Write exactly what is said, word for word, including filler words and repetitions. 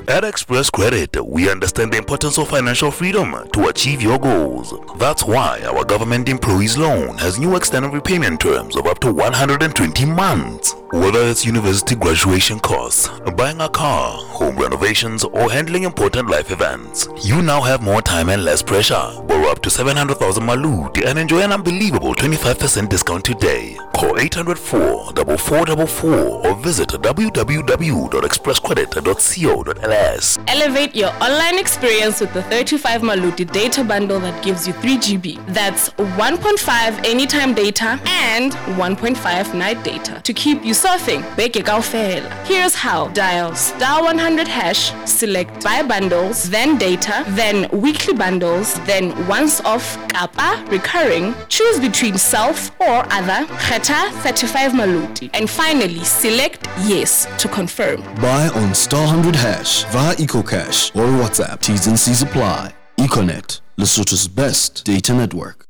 At Express Credit, we understand the importance of financial freedom to achieve your goals. That's why our government employees loan has new extended repayment terms of up to one hundred twenty months. Whether it's university graduation costs, buying a car, home renovations, or handling important life events, you now have more time and less pressure. Borrow up to seven hundred thousand Maluti and enjoy an unbelievable twenty-five percent discount today. Call eight hundred four, four four four four or visit w w w dot express credit dot co dot l s. Elevate your online experience with the thirty-five Maluti data bundle that gives you three G B. That's one point five anytime data and one point five night data to keep you surfing. Beke kaofela. Here's how. Dial star one hundred hash, select buy bundles, then data, then weekly bundles, then once off, kapa, recurring, choose between self or other, Kheta thirty-five Maluti, and finally select yes to confirm. Buy on star one hundred hash via EcoCash or WhatsApp. T's and C's apply. EcoNet, Lesotho's best data network.